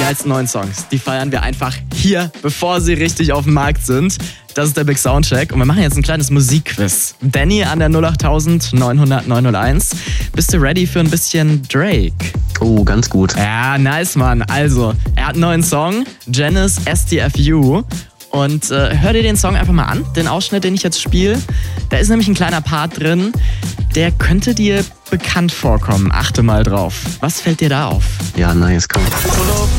geilsten neuen Songs, die feiern wir einfach hier, bevor sie richtig auf dem Markt sind. Das ist der Big Soundcheck und wir machen jetzt ein kleines Musikquiz. Danny an der 08000 900 901. Bist du ready für ein bisschen Drake? Oh, ganz gut. Ja, nice, Mann. Also, er hat einen neuen Song, Janice STFU. Und hör dir den Song einfach mal an, den Ausschnitt, den ich jetzt spiele. Da ist nämlich ein kleiner Part drin, der könnte dir bekannt vorkommen. Achte mal drauf. Was fällt dir da auf? Ja, nice, komm.